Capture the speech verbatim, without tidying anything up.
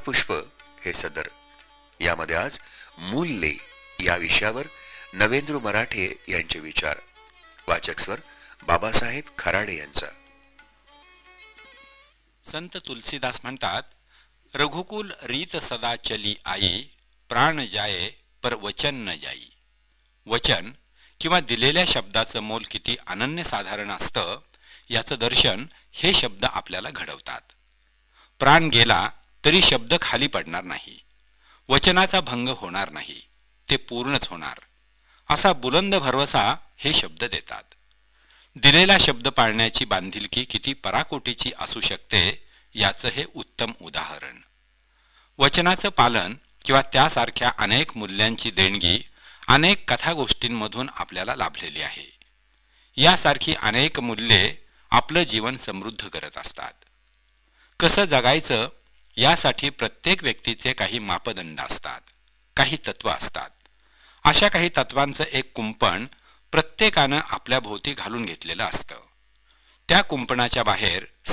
पुष्प हे सदर. यामध्ये आज मूल्ये या विषयावर नवेंद्र मराठे यांचे विचार. वाचक स्वर बाबासाहेब खराडे यांचा. संत तुलसीदास म्हणतात, रघुकुल रीत सदा चली आई, प्राण जाये पर वचन न जाई. वचन किंवा दिलेल्या शब्दाचं मोल किती अनन्यसाधारण असतं याचं दर्शन हे शब्द आपल्याला घडवतात. प्राण गेला तरी शब्द खाली पडणार नाही, वचनाचा भंग होणार नाही, ते पूर्णच होणार असा बुलंद भरवसा हे शब्द देतात. दिलेला शब्द पाळण्याची बांधिलकी किती पराकोटीची असू शकते याचं हे उत्तम उदाहरण. वचनाचं पालन किंवा त्यासारख्या अनेक मूल्यांची देणगी अनेक कथा गोष्टींमधून आपल्याला लाभलेली आहे. यासारखी अनेक मूल्ये आपलं जीवन समृद्ध करत असतात. कसं जगायचं यासाठी प्रत्येक व्यक्तीचे काही मापदंड असतात, काही तत्व असतात. अशा काही तत्वांचं एक कुंपण प्रत्येकानं आपल्या भोवती घालून घेतलेलं असतं. त्या कुंपणाच्या बाहेर